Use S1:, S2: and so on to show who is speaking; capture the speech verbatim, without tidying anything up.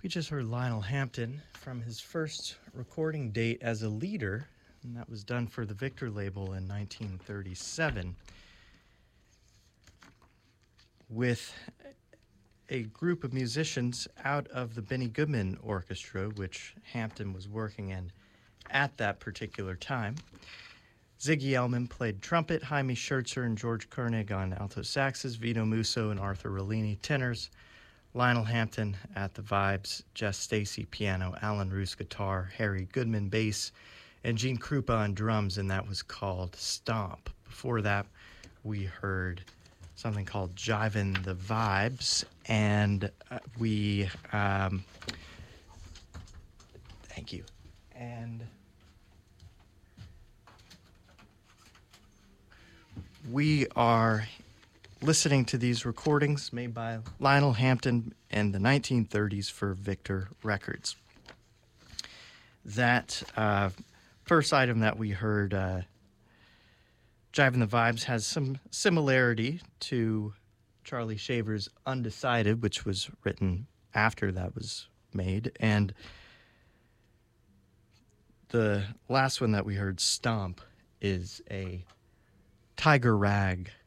S1: We just heard Lionel Hampton from his first recording date as a leader, and that was done for the Victor label in nineteen thirty-seven with a group of musicians out of the Benny Goodman Orchestra, which Hampton was working in at that particular time. Ziggy Elman played trumpet, Jaime Schertzer and George Koenig on alto saxes, Vito Musso and Arthur Rollini tenors, Lionel Hampton at the vibes, Jess Stacy piano, Alan Roos guitar, Harry Goodman bass, and Gene Krupa on drums, and that was called Stomp. Before that, we heard something called Jivin' the Vibes, and uh, we, um, thank you, and we are listening to these recordings made by Lionel Hampton in the nineteen thirties for Victor Records. That uh, first item that we heard, uh, Jivin' the Vibes, has some similarity to Charlie Shaver's Undecided, which was written after that was made. And the last one that we heard, Stomp, is a Tiger Rag